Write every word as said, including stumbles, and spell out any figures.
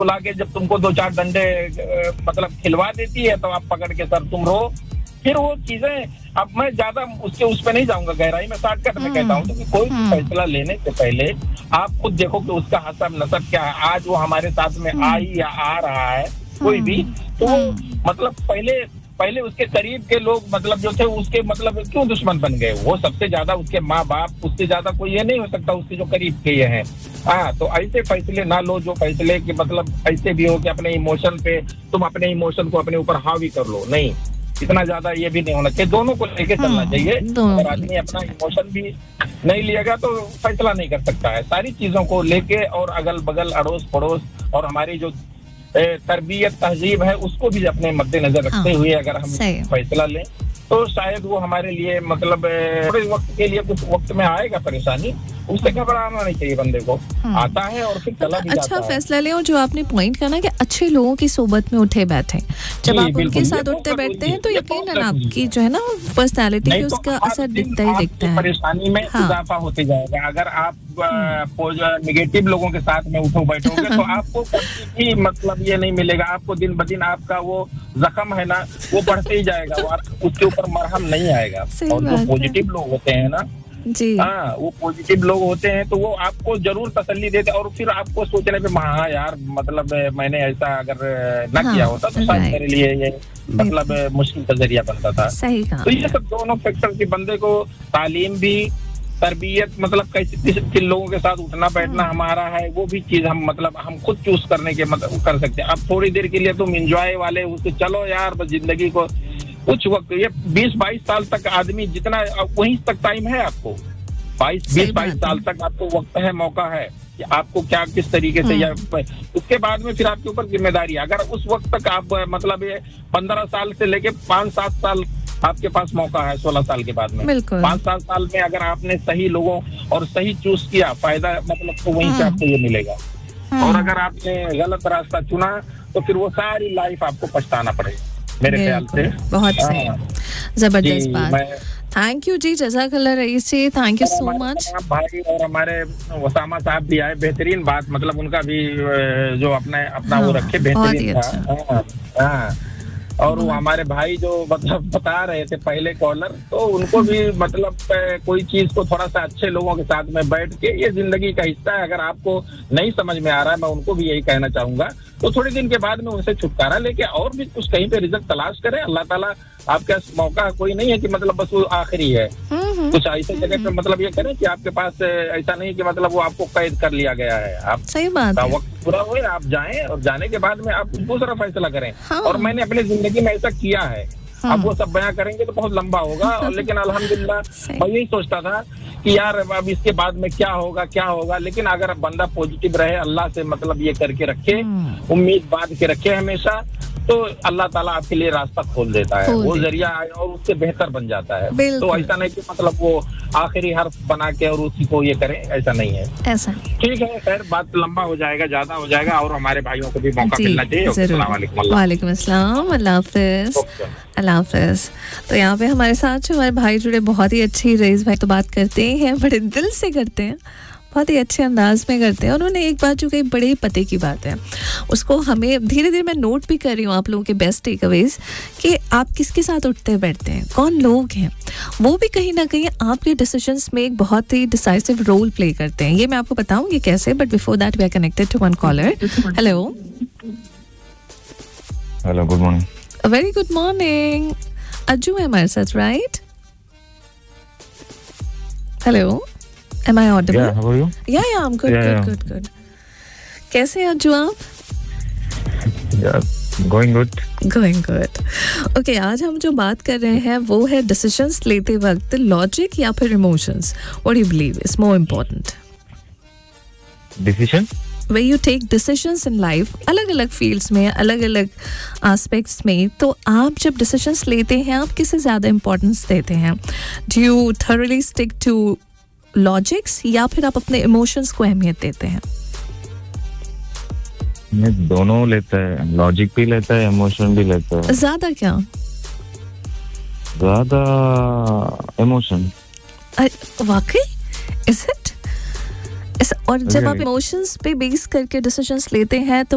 बुला के जब तुमको दो चार डंडे मतलब खिलवा देती है तो आप पकड़ के सर तुम रो, फिर वो चीजें। अब मैं ज्यादा उसके उस पे नहीं जाऊंगा गहराई में, शॉर्टकट में कहता हूँ कि कोई भी फैसला लेने से पहले आप खुद देखो कि उसका हसब नसब क्या है। आज वो हमारे साथ में आई या आ रहा है कोई भी, तो मतलब पहले पहले उसके करीब के लोग मतलब जो थे उसके मतलब क्यों दुश्मन बन गए? वो सबसे ज्यादा उसके माँ बाप, उससे ज्यादा कोई ये नहीं हो सकता उसके जो करीब के ये हैं। हाँ, तो ऐसे फैसले ना लो जो फैसले कि मतलब ऐसे भी हो कि अपने इमोशन पे तुम अपने इमोशन को अपने ऊपर हावी कर लो। नहीं, इतना ज्यादा ये भी नहीं होना चाहिए, दोनों को लेके चलना चाहिए। अगर आदमी अपना इमोशन भी नहीं लिएगा तो फैसला नहीं कर सकता है। सारी चीजों को लेके और अगल बगल अड़ोस पड़ोस और हमारी जो तरबियत तहजीब है उसको भी अपने मद्देनजर रखते हुए अगर हम फैसला लें तो शायद वो हमारे लिए मतलब थोड़े वक्त के लिए कुछ वक्त में आएगा परेशानी, उससे घबराना नहीं चाहिए बंदे को। आता है और फिर चला भी जाता है। अच्छा फैसला ले, और जो आपने पॉइंट करना कि अच्छे लोगों की सोबत में उठे बैठे, जब आप उनके साथ उठते बैठते हैं तो यकीनन आपकी जो है ना पर्सनालिटी पे उसका असर दिखता ही दिखता है। परेशानी में इजाफा होते जाएगा। अगर आप नेगेटिव लोगों के साथ में उठो बैठोगे तो आपको कभी मतलब ये नहीं मिलेगा। आपको दिन ब दिन आपका वो जख्म है ना वो बढ़ते ही जाएगा, वो उसके ऊपर मरहम नहीं आएगा। और जो पॉजिटिव लोग होते हैं ना जी, हाँ, वो पॉजिटिव लोग होते हैं तो वो आपको जरूर तसल्ली देते हैं और फिर आपको सोचने पे हाँ यार मतलब मैंने ऐसा अगर न हाँ, किया होता तो शायद मेरे लिए ये मतलब मुश्किल का जरिया बनता था। सही कहा। तो ये सब दोनों फैक्टर के बंदे को तालीम भी, तरबियत मतलब कैसे किन लोगों के साथ उठना बैठना हमारा है वो भी चीज हम मतलब हम खुद चूज करने के मतलब कर सकते हैं। अब थोड़ी देर के लिए तुम एंजॉय वाले उससे चलो यार, बस जिंदगी को कुछ वक्त ये बीस बाईस साल तक आदमी जितना वहीं तक टाइम है आपको, बाईस बीस बाईस साल तक आपको वक्त है, मौका है कि आपको क्या किस तरीके से या उसके बाद में फिर आपके ऊपर जिम्मेदारी है। अगर उस वक्त तक आप मतलब ये पंद्रह साल से लेके पाँच सात साल आपके पास मौका है, सोलह साल के बाद में पाँच सात साल में अगर आपने सही लोगों और सही चूज किया फायदा मतलब तो वहीं से आपको ये मिलेगा। और अगर आपने गलत रास्ता चुना तो फिर वो सारी लाइफ आपको पछताना पड़ेगा मेरे ख्याल से। बहुत सही, जबरदस्त बात। थैंक यू जी, जज़ाकल्लाह rice ji, thank you so much. भाई और हमारे वसामा साहब भी आए, बेहतरीन बात मतलब उनका भी जो अपने अपना वो रखे बेहतरीन था। हाँ, और वो हमारे भाई जो मतलब बता रहे थे पहले कॉलर, तो उनको भी मतलब कोई चीज को थोड़ा सा अच्छे लोगों के साथ में बैठ के, ये जिंदगी का हिस्सा है। अगर आपको नहीं समझ में आ रहा है, मैं उनको भी यही कहना चाहूंगा तो थोड़े दिन के बाद में उनसे छुटकारा लेके और भी कुछ कहीं पे रिजल्ट तलाश करें। अल्लाह ताला आपके मौका कोई नहीं है कि मतलब बस वो आखिरी है। कुछ ऐसे जगह पे मतलब ये करें कि आपके पास ऐसा नहीं कि मतलब वो आपको कैद कर लिया गया है। आप सही बात है, वक्त पूरा हुए आप जाएं और जाने के बाद में आप दूसरा फैसला करें। हाँ। और मैंने अपनी जिंदगी में ऐसा किया है। हाँ। अब वो सब बयां करेंगे तो बहुत लंबा होगा लेकिन अल्हम्दुलिल्लाह मैं यही सोचता था कि यार अब इसके बाद में क्या होगा क्या होगा, लेकिन अगर बंदा पॉजिटिव रहे, अल्लाह से मतलब ये करके रखे, उम्मीद बांध के रखे हमेशा, तो अल्लाह ताला आपके लिए रास्ता खोल देता है, वो जरिया और उससे बेहतर बन जाता है। तो ऐसा नहीं कि मतलब वो आखिरी हर्फ बना के और उसी को ये करें, ऐसा नहीं है। ऐसा ठीक है, खैर बात लंबा हो जाएगा, ज्यादा हो जाएगा और हमारे भाइयों को भी मौका मिलना चाहिए। वालेकुम अस्सलाम, अल्लाह हाफिज, अल्लाह हाफिज। तो यहाँ पे हमारे साथ जो हमारे भाई जुड़े, बहुत ही अच्छी रईस भाई तो बात करते ही हैं, बड़े दिल से करते हैं, बहुत ही अच्छे अंदाज में करते हैं। उन्होंने एक बात जो कही बड़े ही पते की बात है, उसको हमें धीरे धीरे मैं नोट भी कर रही हूँ आप लोगों के बेस्ट टेकअवेज कि आप किसके साथ उठते बैठते हैं, कौन लोग हैं, वो भी कहीं ना कहीं आपके डिसीजंस में एक बहुत ही डिसाइसिव रोल प्ले करते हैं। ये मैं आपको बताऊंगी कैसे, but before that we are connected to one collar. Hello hello, good morning. Very good morning, Ajju है हमारे साथ, right? Hello, am I audible? Yeah, how are you? Yeah, yeah, I'm good, yeah, good, yeah. good, good. कैसे हैं अज्जू आप? Yeah, going good. Going good. Okay, आज हम जो बात कर रहे हैं वो है डिसीजंस लेते वक्त लॉजिक या फिर emotions. What do you believe is more important? Decision? Where you take decisions in life, अलग-अलग fields में, अलग-अलग aspects में, तो आप जब decisions लेते हैं आप किसे ज़्यादा importance देते हैं? Do you thoroughly stick to logics या फिर आप अपने इमोशंस को अहमियत देते हैं? मैं दोनों लेता है, लॉजिक भी लेता है, इमोशन भी लेता है। ज्यादा क्या? ज्यादा इमोशन। वाकई? Is it? और जब आप इमोशंस पे बेस करके डिसीजंस लेते हैं तो